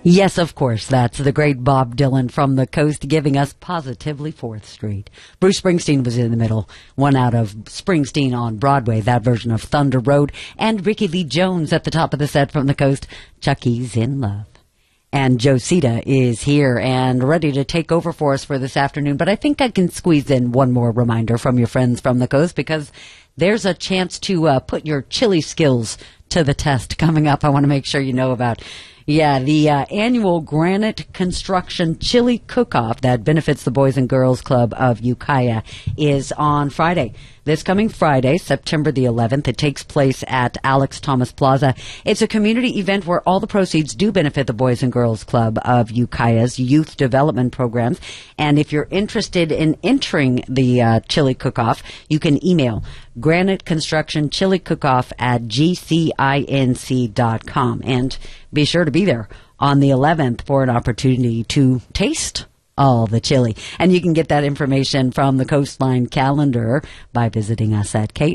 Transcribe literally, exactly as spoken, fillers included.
Yes, of course. That's the great Bob Dylan from the coast giving us Positively fourth Street. Bruce Springsteen was in the middle. One out of Springsteen on Broadway, that version of Thunder Road. And Ricky Lee Jones at the top of the set from the coast, Chucky's in Love. And Josita is here and ready to take over for us for this afternoon. But I think I can squeeze in one more reminder from your friends from the coast, because there's a chance to uh, put your chili skills to the test coming up. I want to make sure you know about. Yeah, the uh, annual Granite Construction Chili Cook-Off that benefits the Boys and Girls Club of Ukiah is on Friday. This coming Friday, September the eleventh, it takes place at Alex Thomas Plaza. It's a community event where all the proceeds do benefit the Boys and Girls Club of Ukiah's youth development programs. And if you're interested in entering the uh, chili cook-off, you can email Granite Construction Chili Cook-Off at g c i n c dot com. And be sure to be there on the eleventh for an opportunity to taste all the chili. And you can get that information from the Coastline calendar by visiting us at K